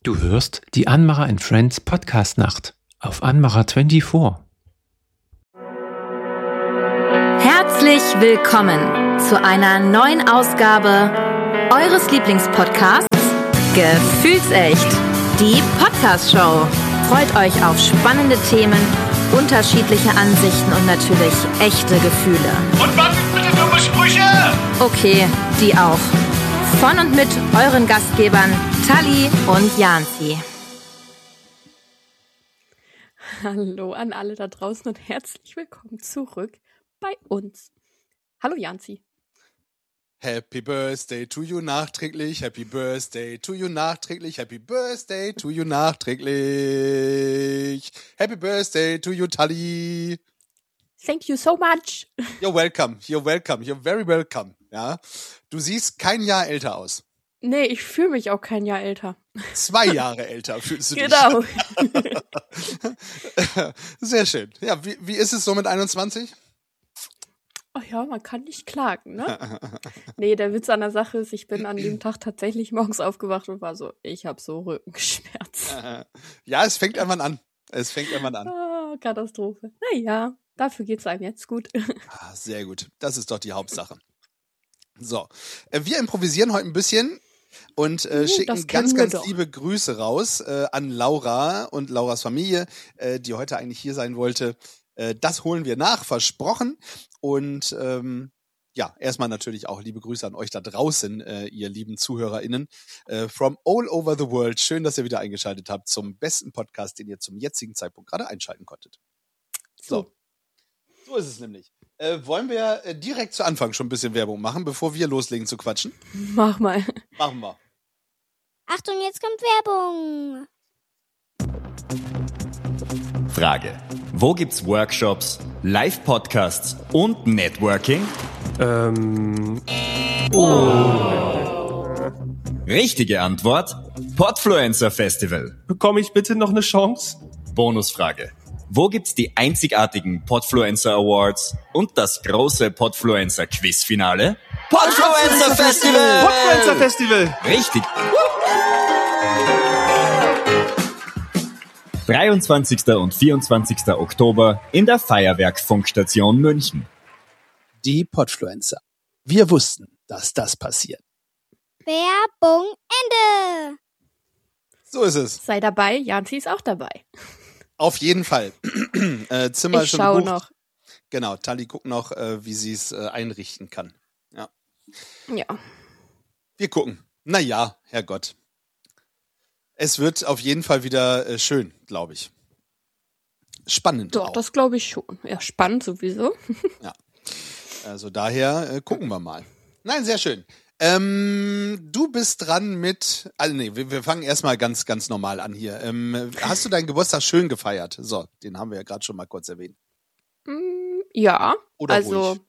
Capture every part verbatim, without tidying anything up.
Du hörst die Anmacher and Friends Podcast Nacht auf Anmacher vierundzwanzig. Herzlich willkommen zu einer neuen Ausgabe eures Lieblingspodcasts Gefühlsecht, die Podcast-Show. Freut euch auf spannende Themen, unterschiedliche Ansichten und natürlich echte Gefühle. Und was sind bitte dumme Sprüche? Okay, die auch. Von und mit euren Gastgebern Tali und Janzi. Hallo an alle da draußen und herzlich willkommen zurück bei uns. Hallo Janzi. Happy Birthday to you nachträglich, Happy Birthday to you nachträglich, Happy Birthday to you nachträglich, Happy Birthday to you Tali. Thank you so much. You're welcome, you're welcome, you're very welcome. Ja, du siehst kein Jahr älter aus. Nee, ich fühle mich auch kein Jahr älter. Zwei Jahre älter fühlst du dich. Genau. Sehr schön. Ja, wie, wie ist es so mit einundzwanzig? Ach ja, man kann nicht klagen, ne? Nee, der Witz an der Sache ist, ich bin an dem Tag tatsächlich morgens aufgewacht und war so, ich habe so Rückenschmerzen. Ja, es fängt irgendwann an. Es fängt irgendwann an. Oh, Katastrophe. Naja, dafür geht's einem jetzt gut. Ah, sehr gut. Das ist doch die Hauptsache. So, äh, wir improvisieren heute ein bisschen und äh, Uh, schicken ganz, ganz liebe Grüße raus äh, an Laura und Lauras Familie, äh, die heute eigentlich hier sein wollte. Äh, das holen wir nach, versprochen. Und ähm, ja, erstmal natürlich auch liebe Grüße an euch da draußen, äh, ihr lieben ZuhörerInnen äh, from all over the world. Schön, dass ihr wieder eingeschaltet habt zum besten Podcast, den ihr zum jetzigen Zeitpunkt gerade einschalten konntet. So, so ist es nämlich. Äh, wollen wir äh, direkt zu Anfang schon ein bisschen Werbung machen, bevor wir loslegen zu quatschen? Mach mal. Machen wir. Achtung, jetzt kommt Werbung. Frage: Wo gibt's Workshops, Live-Podcasts und Networking? Ähm. Oh. Richtige Antwort: Podfluencer Festival. Bekomme ich bitte noch eine Chance? Bonusfrage: Wo gibt's die einzigartigen Podfluencer Awards und das große Podfluencer Quizfinale? Podfluencer Festival! Podfluencer Festival! Richtig. dreiundzwanzigster und vierundzwanzigster Oktober in der Feuerwerk-Funkstation München. Die Podfluencer. Wir wussten, dass das passiert. Werbung Ende. So ist es. Sei dabei, Janzi ist auch dabei. Auf jeden Fall. äh, Zimmer Ich schon schaue gebucht. noch. Genau, Tali guckt noch, äh, wie sie es äh, einrichten kann. Ja. Ja. Wir gucken. Naja, Herrgott. Es wird auf jeden Fall wieder äh, schön, glaube ich. Spannend Doch, auch. das glaube ich schon. Ja, spannend sowieso. Ja. Also daher äh, gucken wir mal. Nein, sehr schön. Ähm, du bist dran mit, also nee, wir, wir fangen erstmal ganz, ganz normal an hier. Ähm, hast du deinen Geburtstag schön gefeiert? So, den haben wir ja gerade schon mal kurz erwähnt. Mm, Ja, Oder also ruhig?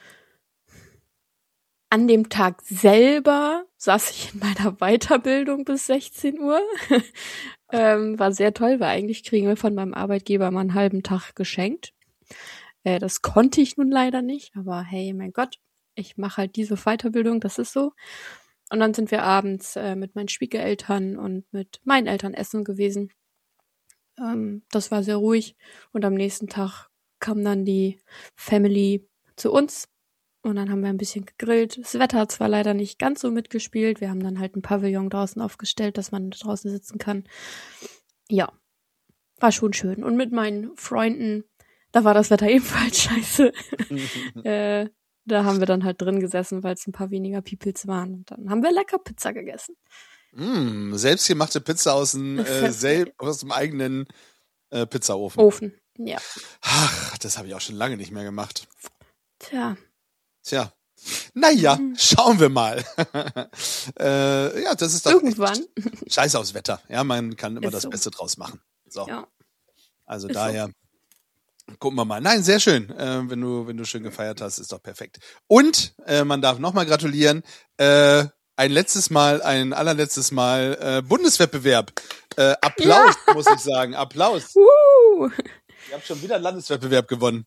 an dem Tag selber saß ich in meiner Weiterbildung bis sechzehn Uhr. ähm, war sehr toll, weil eigentlich kriegen wir von meinem Arbeitgeber mal einen halben Tag geschenkt. Äh, das konnte ich nun leider nicht, aber hey, mein Gott, ich mache halt diese Weiterbildung, das ist so. Und dann sind wir abends äh, mit meinen Schwiegereltern und mit meinen Eltern essen gewesen. Ähm, das war sehr ruhig. Und am nächsten Tag kam dann die Family zu uns. Und dann haben wir ein bisschen gegrillt. Das Wetter hat zwar leider nicht ganz so mitgespielt. Wir haben dann halt ein Pavillon draußen aufgestellt, dass man draußen sitzen kann. Ja, war schon schön. Und mit meinen Freunden, da war das Wetter ebenfalls scheiße. äh, da haben wir dann halt drin gesessen, weil es ein paar weniger Peoples waren. Und dann haben wir lecker Pizza gegessen. Mm, selbstgemachte Pizza aus dem, äh, sel- aus dem eigenen äh, Pizzaofen. Ofen, ja. Ach, das habe ich auch schon lange nicht mehr gemacht. Tja. Tja. Naja, Mhm. schauen wir mal. äh, ja, das ist doch Irgendwann. echt Scheiß aufs Wetter. Ja, man kann immer Ist das so. Beste draus machen. So. Ja. Also Ist daher gucken wir mal. Nein, sehr schön. Äh, wenn du wenn du schön gefeiert hast, ist doch perfekt. Und äh, man darf nochmal gratulieren. Äh, ein letztes Mal, ein allerletztes Mal äh, Bundeswettbewerb. Äh, Applaus, muss ich sagen. Applaus. Uh. Ihr habt schon wieder einen Landeswettbewerb gewonnen.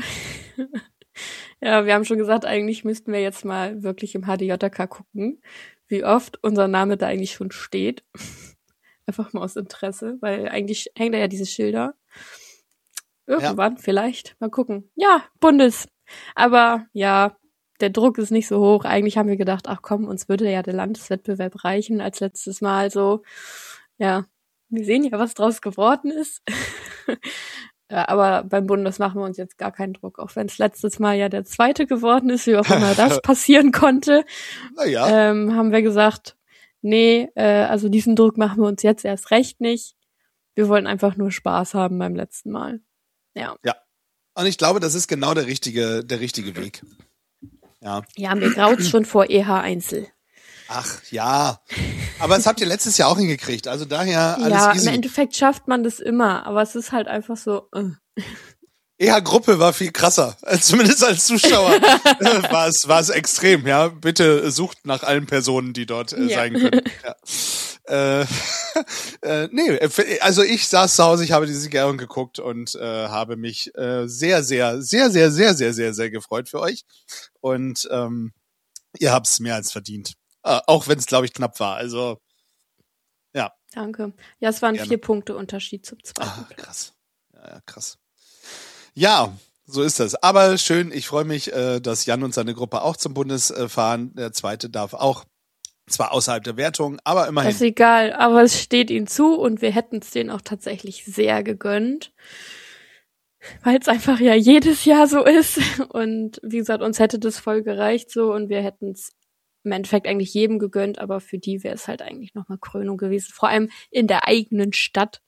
Ja, wir haben schon gesagt, eigentlich müssten wir jetzt mal wirklich im H D J K gucken, wie oft unser Name da eigentlich schon steht. Einfach mal aus Interesse, weil eigentlich hängen da ja diese Schilder. Irgendwann ja. vielleicht. Mal gucken. Ja, Bundes. Aber ja, der Druck ist nicht so hoch. Eigentlich haben wir gedacht, ach komm, uns würde ja der Landeswettbewerb reichen als letztes Mal so. Ja, wir sehen ja, was draus geworden ist. Ja, aber beim Bundes machen wir uns jetzt gar keinen Druck, auch wenn es letztes Mal ja der zweite geworden ist, wie auch immer das passieren konnte. Naja. Ähm, haben wir gesagt, nee, äh, also diesen Druck machen wir uns jetzt erst recht nicht. Wir wollen einfach nur Spaß haben beim letzten Mal. Ja. Ja. Und ich glaube, das ist genau der richtige, der richtige Weg. Ja. Ja, mir graut's schon vor E H Einzel. Ach, ja. Aber das habt ihr letztes Jahr auch hingekriegt. Also daher alles ja, easy. Im Endeffekt schafft man das immer, aber es ist halt einfach so. Äh. E H-Gruppe war viel krasser. Zumindest als Zuschauer war es, war es extrem. Ja, bitte sucht nach allen Personen, die dort äh, ja. sein können. Ja. Äh, äh, nee, also ich saß zu Hause, ich habe die Siegerehrung geguckt und äh, habe mich äh, sehr, sehr, sehr, sehr, sehr, sehr, sehr, sehr gefreut für euch. Und ähm, ihr habt's mehr als verdient. Äh, auch wenn es, glaube ich, knapp war. Also, ja. Danke. Ja, es waren Gerne. vier Punkte Unterschied zum zweiten. Ah, krass. Ja, ja, krass. Ja, so ist das. Aber schön, ich freue mich, äh, dass Jan und seine Gruppe auch zum Bundes äh, fahren. Der zweite darf auch, zwar außerhalb der Wertung, aber immerhin. Das ist egal, aber es steht ihnen zu und wir hätten es denen auch tatsächlich sehr gegönnt. Weil es einfach ja jedes Jahr so ist. Und wie gesagt, uns hätte das voll gereicht so und wir hätten es im Endeffekt eigentlich jedem gegönnt, aber für die wäre es halt eigentlich nochmal Krönung gewesen. Vor allem in der eigenen Stadt.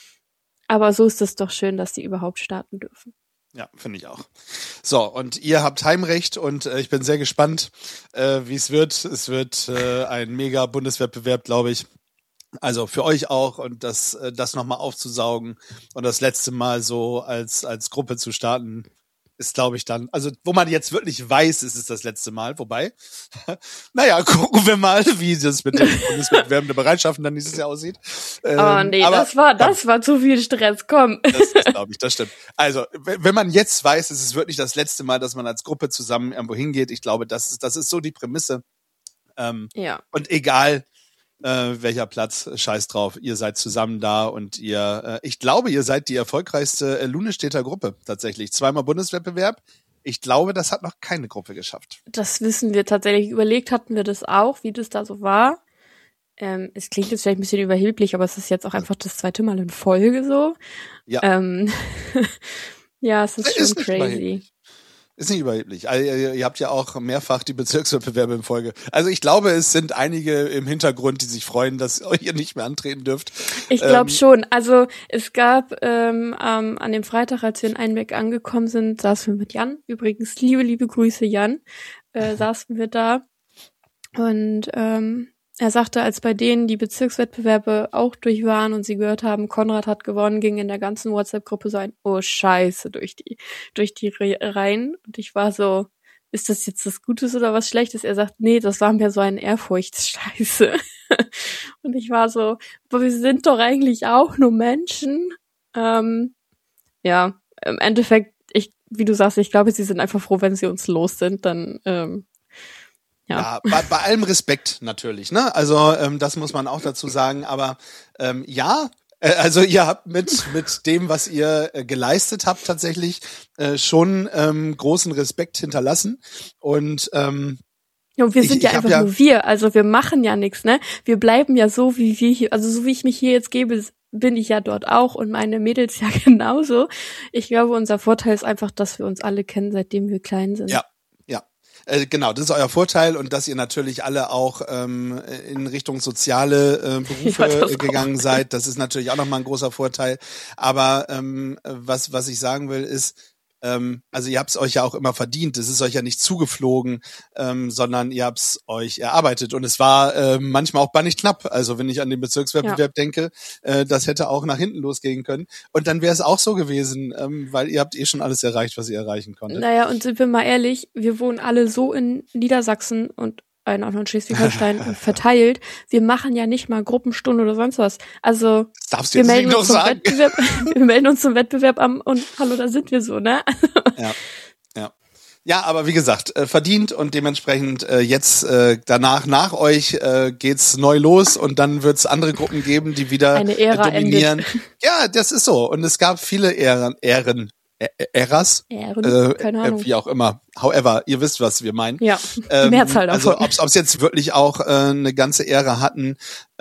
Aber so ist es doch schön, dass die überhaupt starten dürfen. Ja, finde ich auch. So, und ihr habt Heimrecht und äh, ich bin sehr gespannt, äh, wie es wird. Es wird äh, ein mega Bundeswettbewerb, glaube ich. Also für euch auch und das äh, das nochmal aufzusaugen und das letzte Mal so als als Gruppe zu starten, ist, glaube ich, dann, also wo man jetzt wirklich weiß, es ist das letzte Mal, wobei, naja, gucken wir mal, wie das mit den bundeswettbewerbenden Bereitschaften dann dieses Jahr aussieht. Ähm, oh nee, aber, das war das war zu viel Stress, komm. Das glaube ich, das stimmt. Also, wenn man jetzt weiß, es ist wirklich das letzte Mal, dass man als Gruppe zusammen irgendwo hingeht, ich glaube, das ist, das ist so die Prämisse. Ähm, ja. Und egal, Äh, welcher Platz, scheiß drauf, ihr seid zusammen da und ihr, äh, ich glaube, ihr seid die erfolgreichste äh, Lunestädter Gruppe tatsächlich. Zweimal Bundeswettbewerb. Ich glaube, das hat noch keine Gruppe geschafft. Das wissen wir tatsächlich. Überlegt hatten wir das auch, wie das da so war. Ähm, es klingt jetzt vielleicht ein bisschen überheblich, aber es ist jetzt auch einfach das zweite Mal in Folge so. Ja. Ähm, ja, es ist, ist schon nicht crazy. Überheblich. Ist nicht überheblich. Also, ihr, ihr habt ja auch mehrfach die Bezirkswettbewerbe in Folge. Also ich glaube, es sind einige im Hintergrund, die sich freuen, dass ihr nicht mehr antreten dürft. Ich glaube ähm, schon. Also es gab ähm, ähm, an dem Freitag, als wir in Einbeck angekommen sind, saßen wir mit Jan. Übrigens, liebe, liebe Grüße, Jan. Äh, saßen wir da. Und ähm, er sagte, als bei denen die Bezirkswettbewerbe auch durch waren und sie gehört haben, Konrad hat gewonnen, ging in der ganzen WhatsApp-Gruppe so ein Oh Scheiße durch die durch die Reihen. Und ich war so, ist das jetzt was Gutes oder was Schlechtes? Er sagt, nee, das war mir so ein Ehrfurchtsscheiße. Und ich war so, aber wir sind doch eigentlich auch nur Menschen. Ähm, ja, im Endeffekt, ich, wie du sagst, ich glaube, sie sind einfach froh, wenn sie uns los sind, dann ähm, Ja, ja bei, bei allem Respekt natürlich, ne? Also ähm, das muss man auch dazu sagen. Aber ähm, ja, äh, also ihr habt mit mit dem, was ihr äh, geleistet habt, tatsächlich äh, schon ähm, großen Respekt hinterlassen. Und ähm, ja, und wir sind ich, ja ich hab einfach ja, nur wir. Also wir machen ja nichts, ne? Wir bleiben ja so, wie wir hier, also so wie ich mich hier jetzt gebe, bin ich ja dort auch und meine Mädels ja genauso. Ich glaube, unser Vorteil ist einfach, dass wir uns alle kennen, seitdem wir klein sind. Ja. Äh, genau, das ist euer Vorteil und dass ihr natürlich alle auch ähm, in Richtung soziale äh, Berufe ja, gegangen seid, das ist natürlich auch nochmal ein großer Vorteil. Aber ähm, was was ich sagen will ist, ähm, also ihr habt es euch ja auch immer verdient, es ist euch ja nicht zugeflogen, ähm, sondern ihr habt es euch erarbeitet und es war äh, manchmal auch bannig knapp. Also wenn ich an den Bezirkswettbewerb ja. denke, äh, das hätte auch nach hinten losgehen können und dann wäre es auch so gewesen, ähm, weil ihr habt eh schon alles erreicht, was ihr erreichen konntet. Naja, und sind wir mal ehrlich, wir wohnen alle so in Niedersachsen und in auch in Schleswig-Holstein verteilt. Wir machen ja nicht mal Gruppenstunde oder sonst was. Also das darfst du wir jetzt melden nicht uns noch zum sagen. Wettbewerb, wir melden uns zum Wettbewerb am und hallo, da sind wir so, ne? Ja, ja. Ja, aber wie gesagt, äh, verdient und dementsprechend äh, jetzt äh, danach, nach euch äh, geht's neu los und dann wird's andere Gruppen geben, die wieder Eine Ära äh, dominieren. endet. Ja, das ist so. Und es gab viele Ehren, Ehren, Ä- Äras, Ehren, äh, keine äh, Ahnung. wie auch immer. However, ihr wisst, was wir meinen. Ja, Ähm, Mehrzahl davon. Also ob's ob's jetzt wirklich auch äh, eine ganze Ära hatten,